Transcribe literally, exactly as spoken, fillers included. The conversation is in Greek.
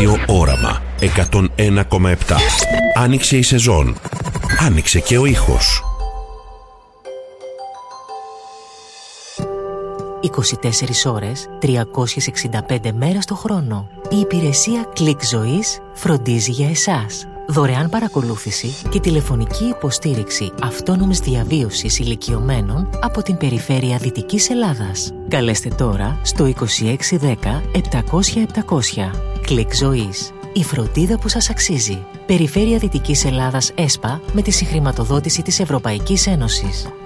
Ραδιόστιο Όραμα εκατόν ένα κόμμα επτά. Άνοιξε η σεζόν. Άνοιξε και ο ήχος. είκοσι τέσσερις ώρες, τριακόσιες εξήντα πέντε μέρες το χρόνο. Η υπηρεσία Κλικ Ζωής φροντίζει για εσάς. Δωρεάν παρακολούθηση και τηλεφωνική υποστήριξη αυτόνομης διαβίωσης ηλικιωμένων από την περιφέρεια Δυτικής Ελλάδας. Καλέστε τώρα στο είκοσι έξι δέκα επτακόσια επτακόσια. Κλικ Ζωής. Η φροντίδα που σας αξίζει. Περιφέρεια Δυτικής Ελλάδας ΕΣΠΑ με τη συγχρηματοδότηση της Ευρωπαϊκής Ένωσης.